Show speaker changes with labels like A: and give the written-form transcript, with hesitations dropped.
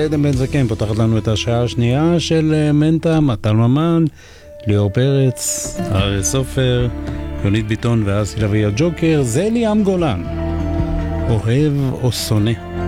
A: עדן בן זקן פותחת לנו את השעה השנייה של מנטה, מטל ממן, ליאור פרץ, אריה סופר, יונית ביטון ואסי לוי הג'וקר. זה ליאם גולן, אוהב או שונא.